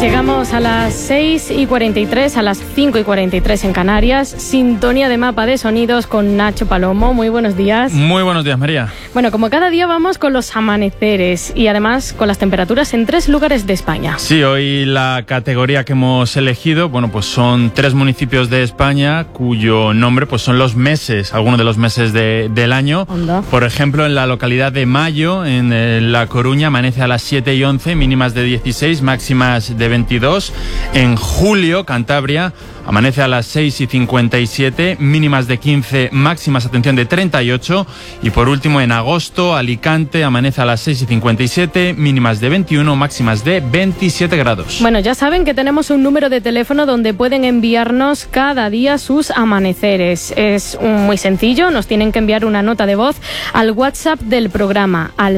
Llegamos a las 6:43, a las 5:43 en Canarias. Sintonía de Mapa de Sonidos con Nacho Palomo. Muy buenos días. Muy buenos días, María. Bueno, como cada día vamos con los amaneceres y además con las temperaturas en 3 lugares de España. Sí, hoy la categoría que hemos elegido, pues son 3 municipios de España cuyo nombre pues son los meses, algunos de los meses del año. Onda. Por ejemplo, en la localidad de Mayo, en La Coruña, amanece a las 7:11, mínimas de 16, máximas de 22. En Julio, Cantabria, amanece a las 6:57, mínimas de 15, máximas, atención, de 38. Y por último, en agosto, Alicante, amanece a las 6:57, mínimas de 21, máximas de 27 grados. Bueno, ya saben que tenemos un número de teléfono donde pueden enviarnos cada día sus amaneceres. Es muy sencillo, nos tienen que enviar una nota de voz al WhatsApp del programa, al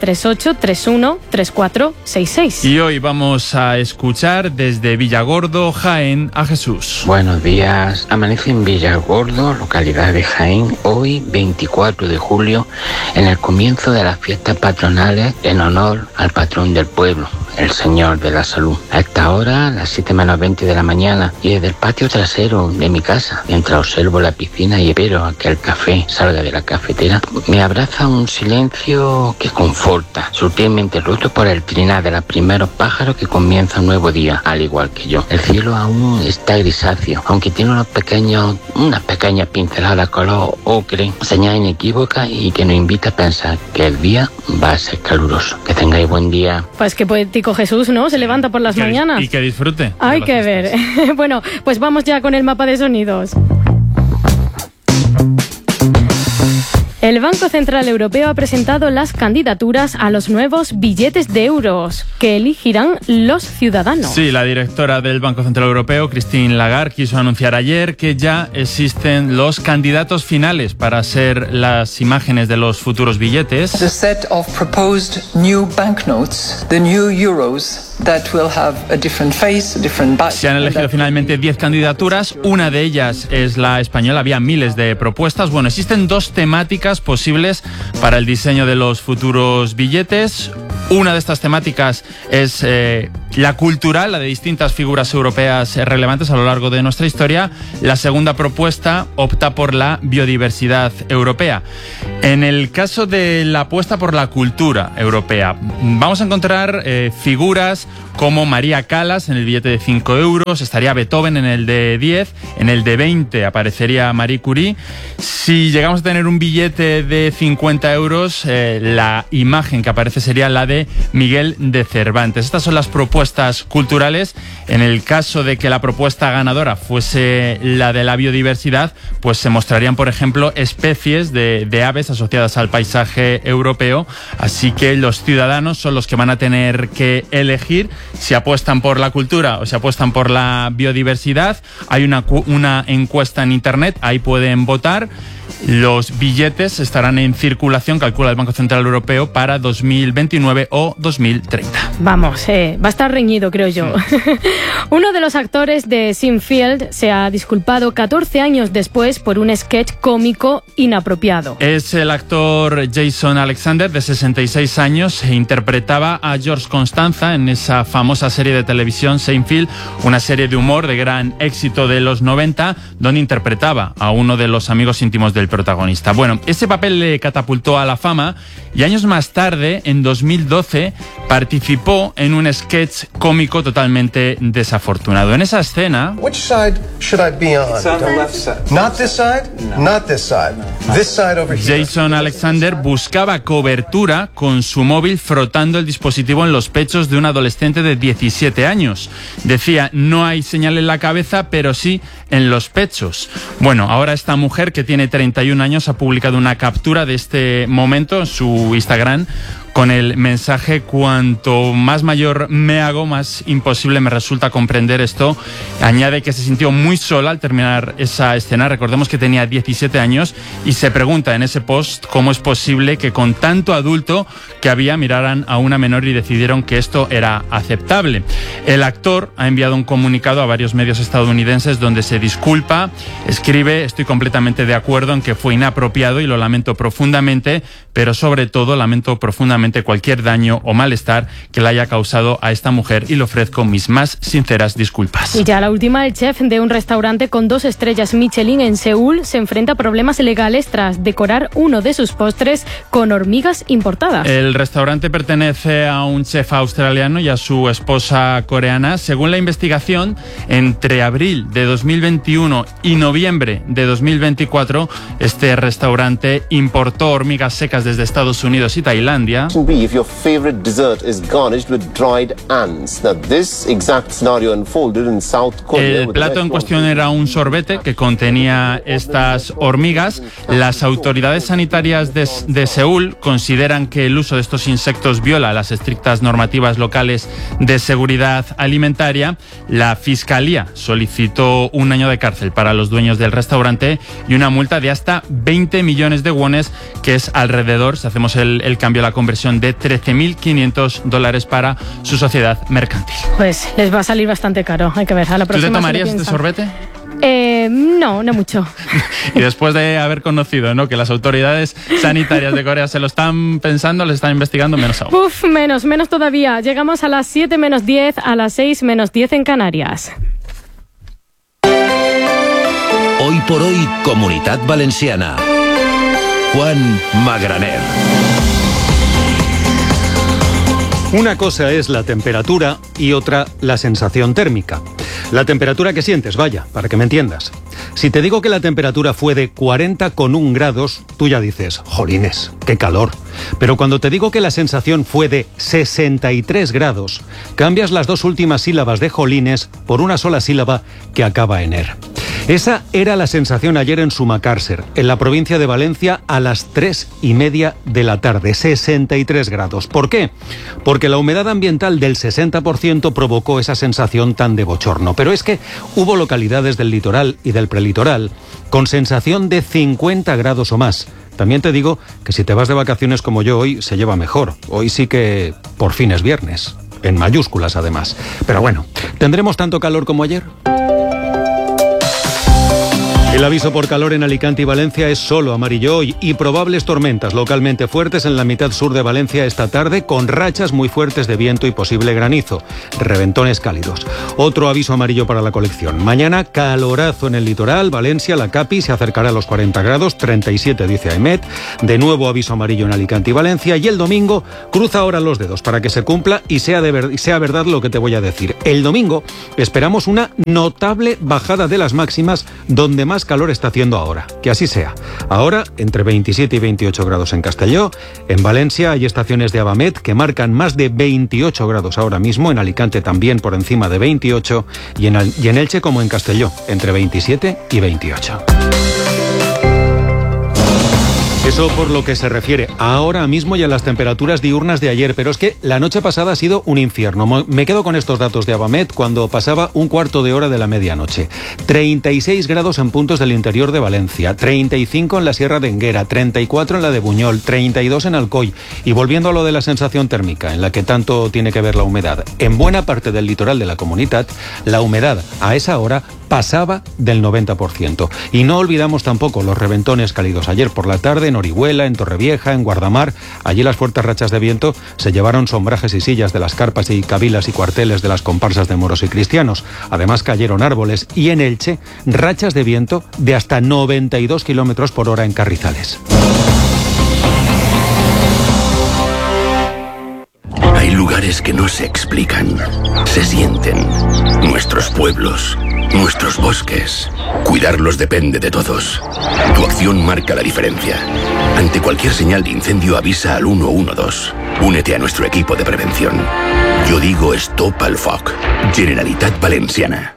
638-313466. Y hoy vamos a escuchar desde Villargordo, Jaén, a Jesús. Buenos días, amanece en Villargordo, localidad de Jaén, hoy 24 de julio, en el comienzo de las fiestas patronales en honor al patrón del pueblo, el Señor de la Salud. A esta hora, las 7:20 de la mañana, y desde el patio trasero de mi casa, mientras observo la piscina y espero a que el café salga de la cafetera, me abraza un silencio que conforta, sutilmente roto por el trinar de los primeros pájaros que comienza un nuevo día, al igual que yo. El cielo aún está grisáceo, aunque tiene unas pequeñas pinceladas color ocre, señal inequívoca y que nos invita a pensar que el día va a ser caluroso. Que tengáis buen día. Pues qué poético Jesús, ¿no? Se levanta por las mañanas. Y que disfrute. Hay que ver. Bueno, pues vamos ya con el mapa de sonidos. El Banco Central Europeo ha presentado las candidaturas a los nuevos billetes de euros que elegirán los ciudadanos. Sí, la directora del Banco Central Europeo, Christine Lagarde, quiso anunciar ayer que ya existen los candidatos finales para ser las imágenes de los futuros billetes. The set of proposed new banknotes, the new euros, that will have a different face, a different back. Se han elegido finalmente 10 candidaturas, una de ellas es la española, había miles de propuestas. Bueno, existen 2 temáticas posibles para el diseño de los futuros billetes. Una de estas temáticas es la cultural, la de distintas figuras europeas relevantes a lo largo de nuestra historia. La segunda propuesta opta por la biodiversidad europea. En el caso de la apuesta por la cultura europea, vamos a encontrar figuras como María Callas en el billete de 5 euros, estaría Beethoven en el de 10, en el de 20 aparecería Marie Curie. Si llegamos a tener un billete de 50 euros, la imagen que aparece sería la de Miguel de Cervantes. Estas son las propuestas culturales. En el caso de que la propuesta ganadora fuese la de la biodiversidad, pues se mostrarían, por ejemplo, especies de aves asociadas al paisaje europeo. Así que los ciudadanos son los que van a tener que elegir si apuestan por la cultura o si apuestan por la biodiversidad. Hay una encuesta en internet, ahí pueden votar. Los billetes estarán en circulación, calcula el Banco Central Europeo, para 2029 o 2030. Vamos, va a estar reñido, creo yo. Sí. Uno de los actores de Seinfeld se ha disculpado 14 años después por un sketch cómico inapropiado. Es el actor Jason Alexander, de 66 años, e interpretaba a George Constanza en esa famosa serie de televisión Seinfeld, una serie de humor de gran éxito de los 90, donde interpretaba a uno de los amigos íntimos del protagonista. Bueno, ese papel le catapultó a la fama y años más tarde, en 2012, participó en un sketch cómico totalmente desafortunado. En esa escena... Which side should I be on? It's on the left side. Not this side? No. Not this side. No. This side over here. Jason Alexander buscaba cobertura con su móvil frotando el dispositivo en los pechos de un adolescente de 17 años. Decía, no hay señal en la cabeza, pero sí en los pechos. Bueno, ahora esta mujer, que tiene 31 años, ha publicado una captura de este momento en su Instagram con el mensaje: cuanto más mayor me hago, más imposible me resulta comprender esto. Añade que se sintió muy sola al terminar esa escena. Recordemos que tenía 17 años y se pregunta en ese post cómo es posible que con tanto adulto que había miraran a una menor y decidieron que esto era aceptable. El actor ha enviado un comunicado a varios medios estadounidenses donde se disculpa, escribe: estoy completamente de acuerdo en que fue inapropiado y lo lamento profundamente, pero sobre todo lamento profundamente absolutamente cualquier daño o malestar que le haya causado a esta mujer y le ofrezco mis más sinceras disculpas. Y ya la última, el chef de un restaurante con 2 estrellas Michelin en Seúl se enfrenta a problemas legales tras decorar uno de sus postres con hormigas importadas. El restaurante pertenece a un chef australiano y a su esposa coreana. Según la investigación, entre abril de 2021 y noviembre de 2024, este restaurante importó hormigas secas desde Estados Unidos y Tailandia. Beef, your favorite dessert is garnished with dried ants. Now, this exact scenario unfolded in South Korea. El plato en cuestión era un sorbete que contenía estas hormigas. Las autoridades sanitarias de Seúl consideran que el uso de estos insectos viola las estrictas normativas locales de seguridad alimentaria. La Fiscalía solicitó 1 año de cárcel para los dueños del restaurante y una multa de hasta 20 millones de wones, que es alrededor, si hacemos el cambio, la conversión de $13.500 para su sociedad mercantil. Pues les va a salir bastante caro, hay que ver. A la próxima. ¿Tú te tomarías este sorbete? No mucho. Y después de haber conocido, ¿no?, que las autoridades sanitarias de Corea se lo están pensando, les están investigando, menos aún. Menos todavía. Llegamos a las 7 menos 10, a las 6 menos 10 en Canarias. Hoy por hoy, Comunitat Valenciana. Juan Magraner. Una cosa es la temperatura y otra la sensación térmica. La temperatura que sientes, vaya, para que me entiendas. Si te digo que la temperatura fue de 40,1 grados, tú ya dices, jolines, qué calor. Pero cuando te digo que la sensación fue de 63 grados, cambias las 2 últimas sílabas de jolines por una sola sílaba que acaba en er. Esa era la sensación ayer en Sumacàrcer, en la provincia de Valencia, a las 3:30 de la tarde, 63 grados. ¿Por qué? Porque la humedad ambiental del 60% provocó esa sensación tan de bochorno. Pero es que hubo localidades del litoral y del prelitoral con sensación de 50 grados o más. También te digo que si te vas de vacaciones como yo hoy, se lleva mejor. Hoy sí que por fin es viernes, en mayúsculas además. Pero bueno, ¿tendremos tanto calor como ayer? El aviso por calor en Alicante y Valencia es solo amarillo hoy y probables tormentas localmente fuertes en la mitad sur de Valencia esta tarde, con rachas muy fuertes de viento y posible granizo, reventones cálidos. Otro aviso amarillo para la colección. Mañana calorazo en el litoral, Valencia, la Capi se acercará a los 40 grados, 37 dice AEMET. De nuevo aviso amarillo en Alicante y Valencia, y el domingo cruza ahora los dedos para que se cumpla y sea verdad lo que te voy a decir. El domingo esperamos una notable bajada de las máximas, donde más calor está haciendo ahora. Que así sea. Ahora, entre 27 y 28 grados en Castelló. En Valencia hay estaciones de Avamet que marcan más de 28 grados ahora mismo. En Alicante también por encima de 28. Y en Elche, como en Castelló, entre 27 y 28. Eso por lo que se refiere ahora mismo y a las temperaturas diurnas de ayer, pero es que la noche pasada ha sido un infierno. Me quedo con estos datos de Avamet cuando pasaba un cuarto de hora de la medianoche. 36 grados en puntos del interior de Valencia, 35 en la Sierra de Enguera, 34 en la de Buñol, 32 en Alcoy. Y volviendo a lo de la sensación térmica, en la que tanto tiene que ver la humedad, en buena parte del litoral de la comunidad, la humedad a esa hora pasaba del 90%. Y no olvidamos tampoco los reventones cálidos ayer por la tarde en Orihuela, en Torrevieja, en Guardamar. Allí las fuertes rachas de viento se llevaron sombrajes y sillas de las carpas y cabilas y cuarteles de las comparsas de moros y cristianos. Además cayeron árboles, y en Elche rachas de viento de hasta 92 kilómetros por hora en Carrizales. Hay lugares que no se explican, se sienten. Nuestros pueblos, nuestros bosques. Cuidarlos depende de todos. Tu acción marca la diferencia. Ante cualquier señal de incendio, avisa al 112. Únete a nuestro equipo de prevención. Yo digo Stop al Foc. Generalitat Valenciana.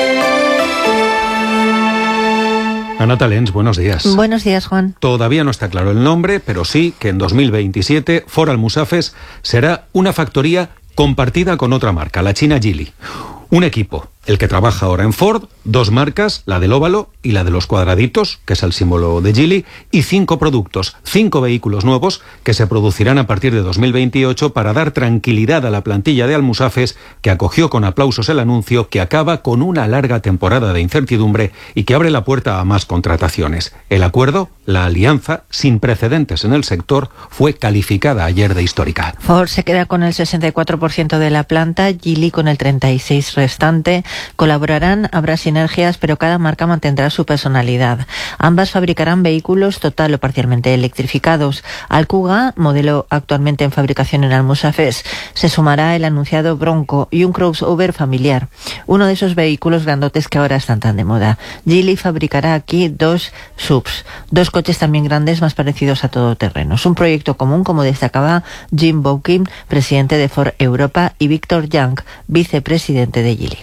Ana Talens, buenos días. Buenos días, Juan. Todavía no está claro el nombre, pero sí que en 2027 Ford Almusafes será una factoría compartida con otra marca, la china Geely. Un equipo, el que trabaja ahora en Ford, 2 marcas, la del óvalo y y la de los cuadraditos, que es el símbolo de Geely, y 5 productos, 5 vehículos nuevos que se producirán a partir de 2028 para dar tranquilidad a la plantilla de Almusafes, que acogió con aplausos el anuncio, que acaba con una larga temporada de incertidumbre y que abre la puerta a más contrataciones. El acuerdo, la alianza, sin precedentes en el sector, fue calificada ayer de histórica. Ford se queda con el 64% de la planta, Geely con el 36% restante. Colaborarán, habrá sinergias, pero cada marca mantendrá su personalidad. Ambas fabricarán vehículos total o parcialmente electrificados. Al Kuga, modelo actualmente en fabricación en Almusafes, se sumará el anunciado Bronco y un crossover familiar, uno de esos vehículos grandotes que ahora están tan de moda. Geely fabricará aquí 2 SUVs, 2 coches también grandes más parecidos a todoterrenos. Un proyecto común, como destacaba Jim Bowkin, presidente de Ford Europa, y Victor Young, vicepresidente de Geely.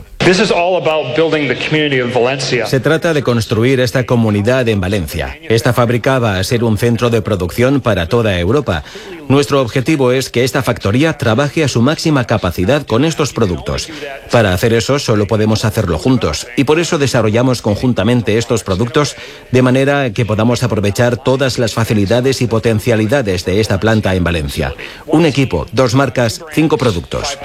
Se trata de construir esta comunidad en Valencia. Esta fábrica va a ser un centro de producción para toda Europa. Nuestro objetivo es que esta factoría trabaje a su máxima capacidad con estos productos. Para hacer eso solo podemos hacerlo juntos y por eso desarrollamos conjuntamente estos productos de manera que podamos aprovechar todas las facilidades y potencialidades de esta planta en Valencia. Un equipo, 2 marcas, 5 productos.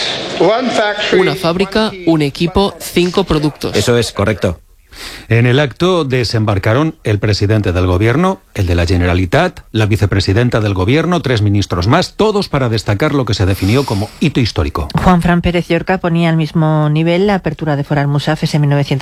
Una fábrica, un equipo, 5 productos. Eso es correcto. En el acto desembarcaron el presidente del gobierno, el de la Generalitat, la vicepresidenta del gobierno, 3 ministros más, todos para destacar lo que se definió como hito histórico. Juanfran Pérez Llorca ponía al mismo nivel la apertura de Ford Almusafes en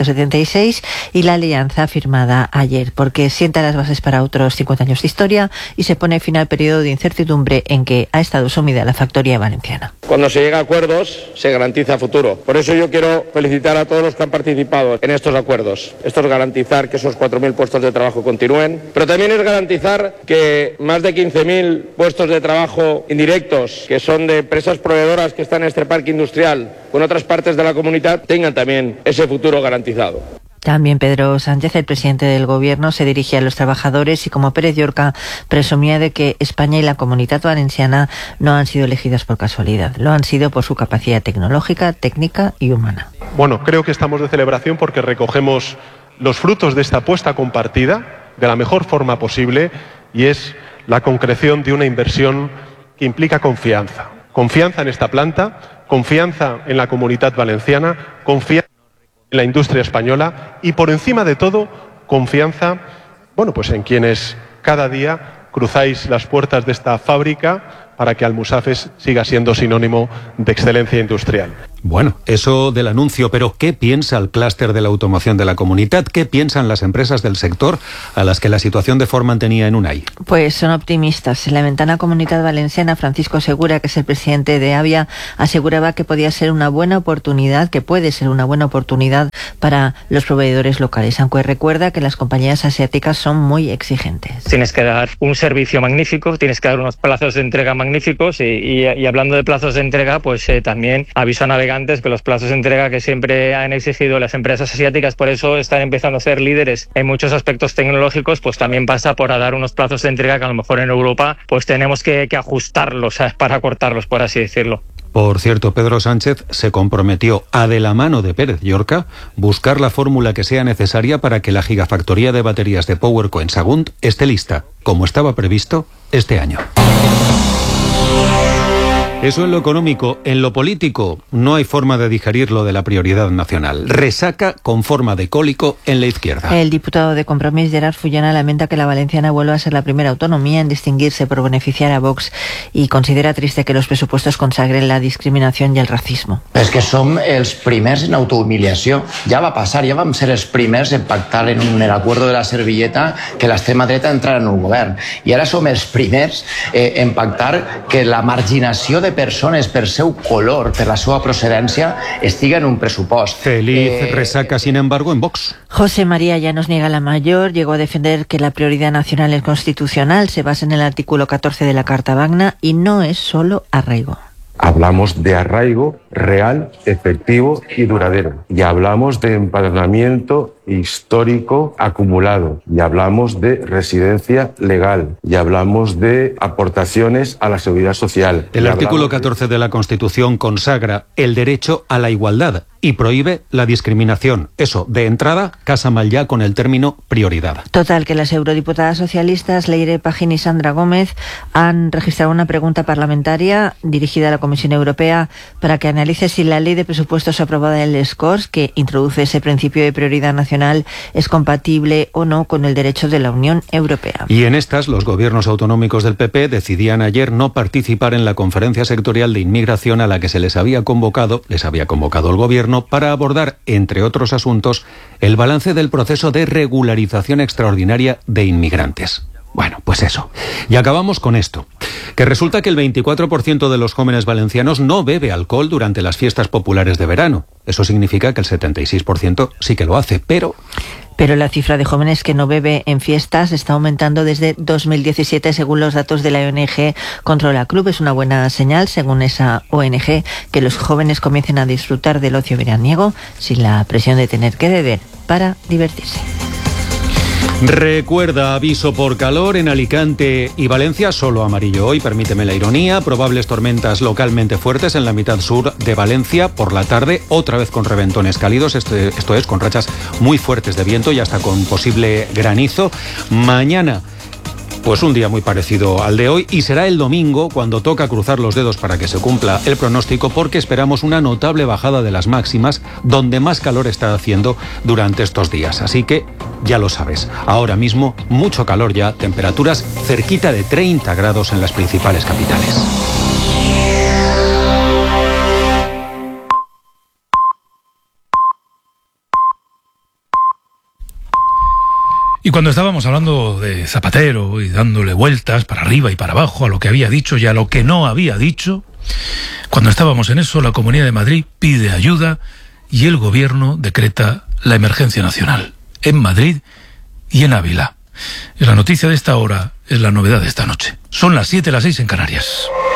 1976 y la alianza firmada ayer, porque sienta las bases para otros 50 años de historia y se pone fin al periodo de incertidumbre en que ha estado sumida la factoría valenciana. Cuando se llega a acuerdos, se garantiza futuro. Por eso yo quiero felicitar a todos los que han participado en estos acuerdos. Esto es garantizar que esos 4.000 puestos de trabajo continúen, pero también es garantizar que más de 15.000 puestos de trabajo indirectos, que son de empresas proveedoras que están en este parque industrial con otras partes de la comunidad, tengan también ese futuro garantizado. También Pedro Sánchez, el presidente del gobierno, se dirigía a los trabajadores y, como Pérez Llorca, presumía de que España y la Comunitat Valenciana no han sido elegidas por casualidad, lo han sido por su capacidad tecnológica, técnica y humana. Bueno, creo que estamos de celebración porque recogemos los frutos de esta apuesta compartida de la mejor forma posible y es la concreción de una inversión que implica confianza. Confianza en esta planta, confianza en la Comunitat Valenciana, confianza en la industria española y, por encima de todo, confianza, pues en quienes cada día cruzáis las puertas de esta fábrica para que Almusafes siga siendo sinónimo de excelencia industrial. Bueno, eso del anuncio, pero ¿qué piensa el clúster de la automoción de la Comunitat? ¿Qué piensan las empresas del sector a las que la situación de Ford mantenía en un ay? Pues son optimistas. En la ventana Comunitat Valenciana, Francisco Segura, que es el presidente de Avia, aseguraba que podía ser una buena oportunidad, que puede ser una buena oportunidad para los proveedores locales, aunque recuerda que las compañías asiáticas son muy exigentes. Tienes que dar un servicio magnífico, tienes que dar unos plazos de entrega magníficos y hablando de plazos de entrega, pues también aviso a navegantes que los plazos de entrega que siempre han exigido las empresas asiáticas, por eso están empezando a ser líderes en muchos aspectos tecnológicos, pues también pasa por dar unos plazos de entrega que a lo mejor en Europa pues tenemos que ajustarlos, ¿sabes? Para cortarlos, por así decirlo. Por cierto, Pedro Sánchez se comprometió a, de la mano de Pérez Llorca, buscar la fórmula que sea necesaria para que la gigafactoría de baterías de PowerCo en Sagunt esté lista, como estaba previsto, este año. Eso en lo económico. En lo político no hay forma de digerir lo de la prioridad nacional. Resaca con forma de cólico en la izquierda. El diputado de Compromís, Gerard Fullana, lamenta que la valenciana vuelva a ser la primera autonomía en distinguirse por beneficiar a Vox y considera triste que los presupuestos consagren la discriminación y el racismo. És que som els primers en autohumiliació. Ja va passar, ja vam ser els primers en pactar en el acuerdo de la servilleta que l'extrema dreta entrara en un govern. I ara som els primers en pactar que la marginació de persones per seu color, per la seva procedència, estiga en un pressupost. Feliz resaca, sin embargo, en Vox. José María Llanos Niega la Mayor llegó a defender que la prioridad nacional es constitucional, se basa en el artículo 14 de la Carta Magna y no es solo arraigo. Hablamos de arraigo real, efectivo y duradero. Y hablamos de empadronamiento histórico acumulado. Y hablamos de residencia legal. Y hablamos de aportaciones a la seguridad social. El artículo 14 de la Constitución consagra el derecho a la igualdad y prohíbe la discriminación. Eso, de entrada, casa mal ya con el término prioridad. Total, que las eurodiputadas socialistas Leire Pagín y Sandra Gómez han registrado una pregunta parlamentaria dirigida a la Comisión Europea para que analice si la ley de presupuestos aprobada en el SCORS, que introduce ese principio de prioridad nacional, es compatible o no con el derecho de la Unión Europea. Y en estas, los gobiernos autonómicos del PP decidían ayer no participar en la conferencia sectorial de inmigración a la que les había convocado el gobierno para abordar, entre otros asuntos, el balance del proceso de regularización extraordinaria de inmigrantes. Bueno, pues eso. Y acabamos con esto, que resulta que el 24% de los jóvenes valencianos no bebe alcohol durante las fiestas populares de verano. Eso significa que el 76% sí que lo hace, pero la cifra de jóvenes que no bebe en fiestas está aumentando desde 2017, según los datos de la ONG Controla Club. Es una buena señal, según esa ONG, que los jóvenes comiencen a disfrutar del ocio veraniego sin la presión de tener que beber para divertirse. Recuerda, aviso por calor en Alicante y Valencia, solo amarillo hoy, permíteme la ironía. Probables tormentas localmente fuertes en la mitad sur de Valencia por la tarde, otra vez con reventones cálidos, esto es, con rachas muy fuertes de viento y hasta con posible granizo. Mañana, pues un día muy parecido al de hoy, y será el domingo cuando toca cruzar los dedos para que se cumpla el pronóstico, porque esperamos una notable bajada de las máximas, donde más calor está haciendo durante estos días. Así que ya lo sabes, ahora mismo mucho calor ya, temperaturas cerquita de 30 grados en las principales capitales. Y cuando estábamos hablando de Zapatero y dándole vueltas para arriba y para abajo a lo que había dicho y a lo que no había dicho, cuando estábamos en eso, la Comunidad de Madrid pide ayuda y el Gobierno decreta la emergencia nacional en Madrid y en Ávila. Es la noticia de esta hora, es la novedad de esta noche. Son las 7, las 6 en Canarias.